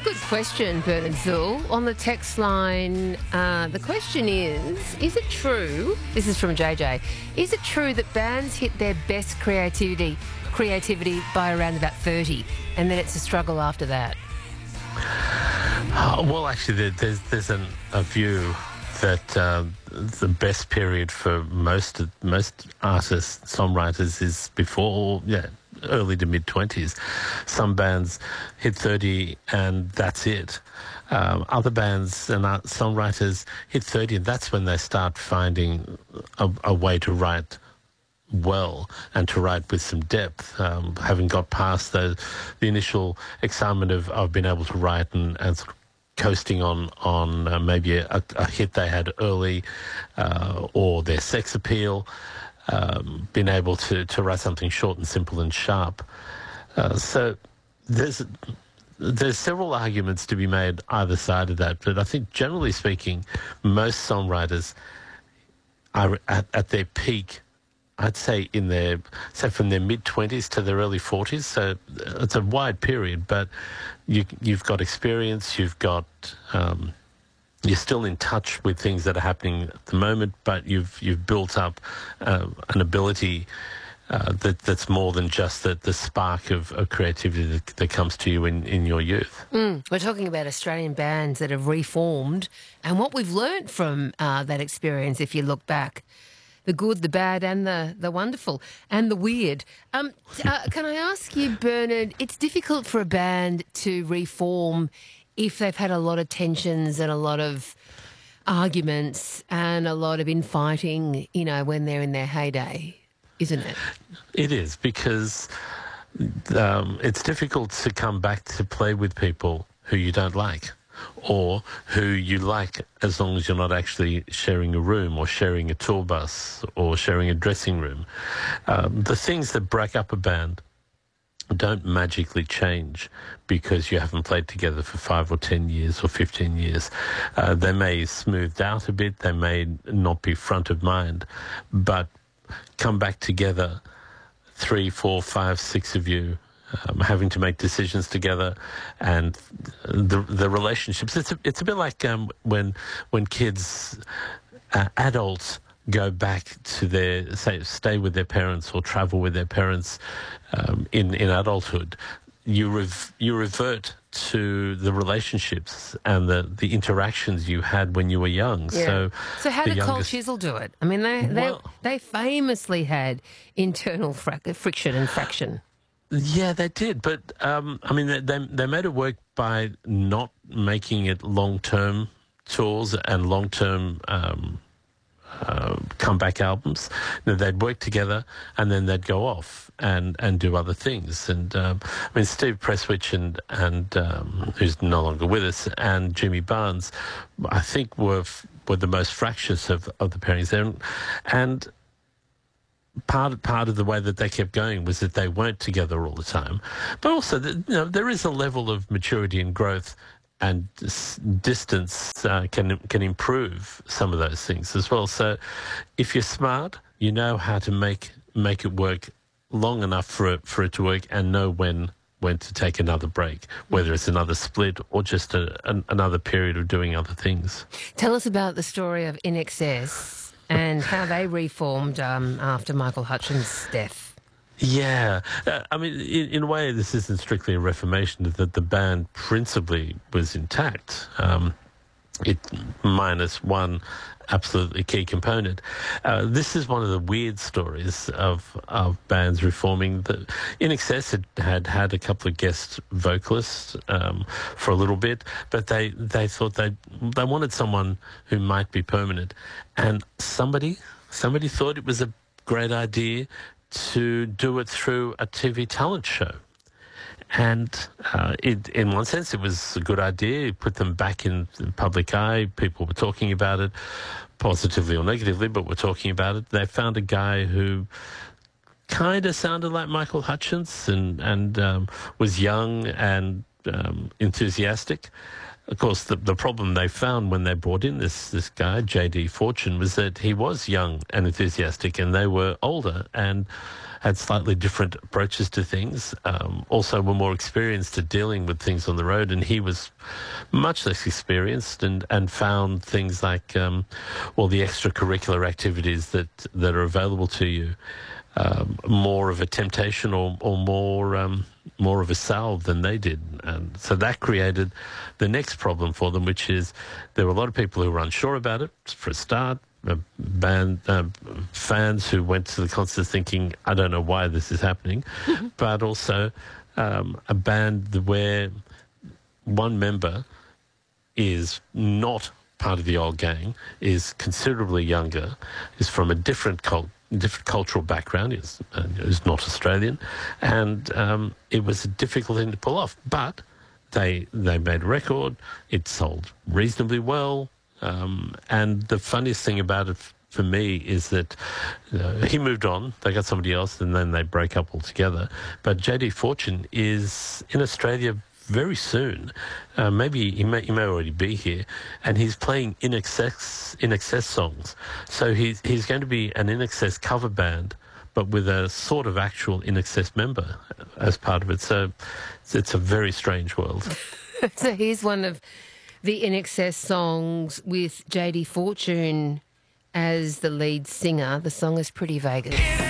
a good question, Bernard Zool. On the text line, the question is it true, this is from JJ, is it true that bands hit their best creativity by around about 30 and then it's a struggle after that? Well, actually, there's a view that the best period for most artists, songwriters, is before, early to mid-20s. Some bands hit 30 and that's it. Other bands and songwriters hit 30 and that's when they start finding a way to write well and to write with some depth, having got past the initial excitement of being able to write and sort of coasting on maybe a hit they had early or their sex appeal, being able to write something short and simple and sharp. So there's several arguments to be made either side of that, but I think generally speaking, most songwriters are at their peak, I'd say from their mid-20s to their early 40s. So it's a wide period, but you've got experience, you've got, you're still in touch with things that are happening at the moment, but you've built up an ability that's more than just the spark of creativity that comes to you in your youth. We're talking about Australian bands that have reformed and what we've learnt from that experience, if you look back. The good, the bad and the wonderful and the weird. Can I ask you, Bernard, it's difficult for a band to reform if they've had a lot of tensions and a lot of arguments and a lot of infighting, when they're in their heyday, isn't it? It is, because it's difficult to come back to play with people who you don't like, or who you like as long as you're not actually sharing a room or sharing a tour bus or sharing a dressing room. The things that break up a band don't magically change because you haven't played together for 5 or 10 years or 15 years. They may smoothed out a bit, they may not be front of mind, but come back together, 3, 4, 5, 6 of you, having to make decisions together, and the relationships. It's a bit like when kids, adults, go back to stay with their parents or travel with their parents in adulthood. You revert to the relationships and the interactions you had when you were young. Yeah. So how did Cold Chisel do it? I mean, they famously had internal friction and fraction. Yeah, they did, but they made it work by not making it long-term tours and long-term comeback albums. They'd work together and then they'd go off and do other things. And Steve Presswich and who's no longer with us, and Jimmy Barnes, I think were the most fractious of the pairings there, and part of the way that they kept going was that they weren't together all the time, but also there is a level of maturity and growth, and distance can improve some of those things as well. So if you're smart, you know how to make it work long enough for it to work, and know when to take another break, whether it's another split or just another period of doing other things. Tell us about the story of INXS and how they reformed after Michael Hutchence' death. Yeah. In a way, this isn't strictly a reformation, that the band principally was intact. It minus one absolutely key component. This is one of the weird stories of bands reforming. INXS had a couple of guest vocalists for a little bit, but they thought they wanted someone who might be permanent, and somebody thought it was a great idea to do it through a TV talent show. And in one sense, it was a good idea. It put them back in the public eye. People were talking about it, positively or negatively, but were talking about it. They found a guy who kind of sounded like Michael Hutchence and was young and enthusiastic. of course, the problem they found when they brought in this guy, J.D. Fortune, was that he was young and enthusiastic, and they were older and had slightly different approaches to things. Also were more experienced at dealing with things on the road, and he was much less experienced and found things like, the extracurricular activities that are available to you more of a temptation or more of a salve than they did. And so that created the next problem for them, which is there were a lot of people who were unsure about it, for a start. Band fans who went to the concerts thinking, I don't know why this is happening, but also a band where one member is not part of the old gang, is considerably younger, is from a different cultural background, is not Australian, and it was a difficult thing to pull off. But they made a record, it sold reasonably well. And the funniest thing about it for me is that he moved on, they got somebody else, and then they break up altogether. But J.D. Fortune is in Australia very soon. Maybe he may already be here, and he's playing INXS songs. So he's going to be an INXS cover band, but with a sort of actual INXS member as part of it. So it's a very strange world. So here's one of the INXS songs with J.D. Fortune as the lead singer. The song is Pretty Vegas.